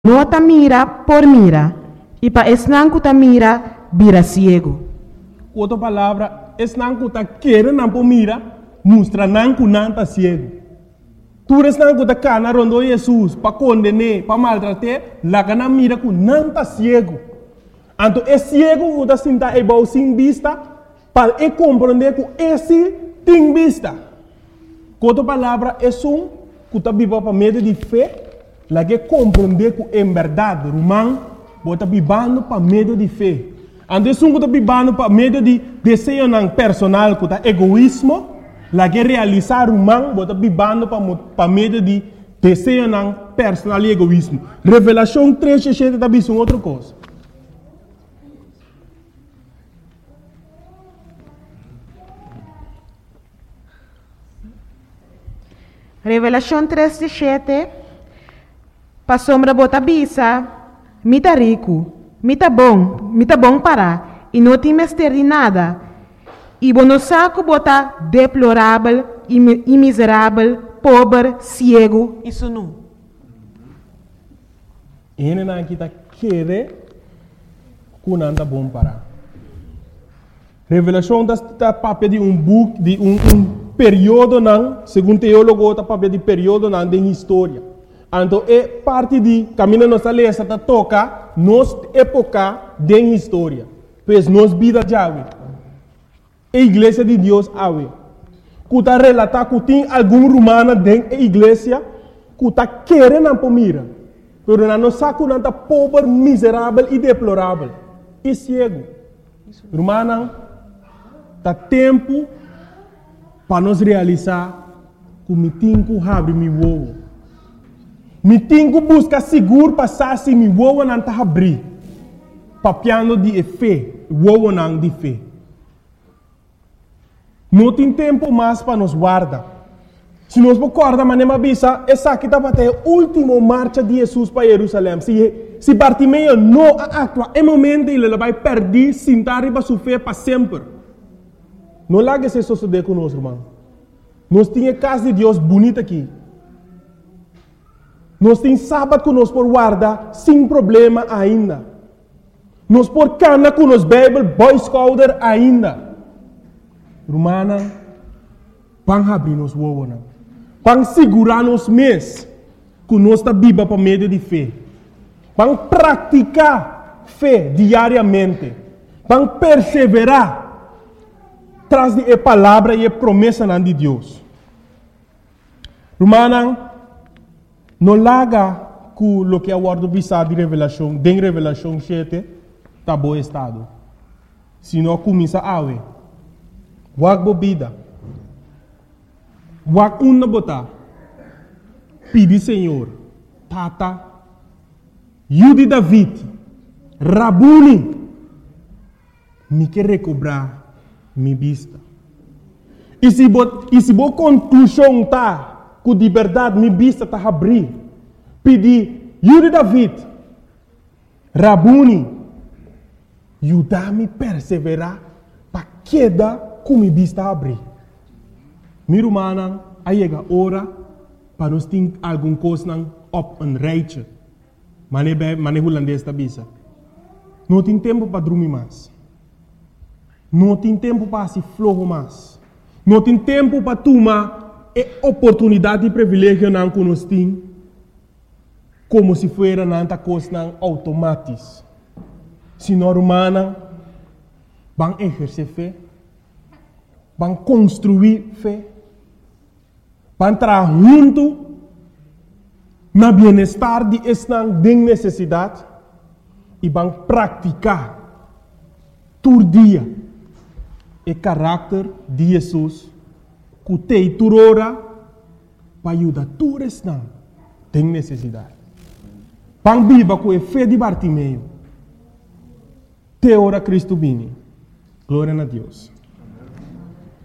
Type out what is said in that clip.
No ta mira por mira, e pa esnanku ta mira, vira ciego. Outra palavra, esnanku ta querer não por mira, mostra nanku não ta ciego. Tu esnanku ta cana rondo Jesus, pa condenar, pa maltratar, lá que não mira com não ta ciego. Então, é ciego que está sentado e bom sem vista, para compreender que esse tem vista. Outra palavra, é um que está vivendo para meio de fé, lá que compreender que em verdade, romano, está vivendo para meio de fé. Então, é um que está vivendo para meio de desejo personal, que está egoísmo, lá que realizar romano, está vivendo para meio de desejo personal e egoísmo. Revelação 3, está vivendo outra coisa. Revelação 3:7, pa sombra bota bisa, mita rico, mita bom para, e não tem mestre de nada, e bono saco bota deplorável, e miserável, pobre, ciego, isso não. Ele não está querendo que não está bom para. Revelação está papel de book, de período não, segundo teólogo, está papel de período não de história. Então é parte de caminho nossa lei está toca nos época de história, pois nos vida já a igreja de Deus ave. Que está relatar que tem algum romano dentro da igreja que está querendo por mira, pero não sabe que está pobre, miserável e deplorável e cego. Romano, está tempo para nós realizar que me tenho que abrir meu ovo. Me tenho que buscar seguro passar se meu ovo não está abrir. Papiando de fé, ovo não de fé. Não tem tempo mais para nos guardar. Se nós recordamos, mas não avisa, essa aqui está para ter a última marcha de Jesus para Jerusalém. Se Bartimeu não atua, é momento ele vai perder, sentar e vai sofrer para sempre. Não largue se suceder conosco, irmão. Nós temos a casa de Deus bonita aqui. Nós temos sábado que nós por guardar sem problema ainda. Nós por cana com nós Bible, Boy Scouter ainda. Romana, vão abrir nos ovos. Vão segurar nos mês que nós está viva para meio de fé. Vão praticar fé diariamente. Vão perseverar traz de palavra e promessa de Deus. Romana, não larga que o que é o ordem de revelação, de revelação 7, está bom estado. Se não começa a ver, wag bobida, wag uma botar, pedi Senhor, tata, Yudi David, Rabuni, me quer recobrar minha vista. E se boa conclusão tá, que de verdade minha vista está abrir, pedir, Yudi David, Rabuni, ajudar-me a perseverar para quedar com minha vista abrir. Minha irmã, aí chega a hora para nós ter alguma coisa op een rijtje. Manejo holandês da bisa. Não tem tempo para dormir mais. Não tem tempo para se flojo mais. Não tem tempo para tomar a oportunidade e privilégio que nós temos, como se fosse nanta coisa automática. Se não humana, vão exercer fé, vão construir fé, vão trabalhar junto no bem-estar de esta necessidade e vão praticar todo dia o caráter de Jesus que tem turora para ajudar todos que têm necessidade. Vão viver com a fé de Bartimeu. Te ora Cristo vini. Glória a Deus.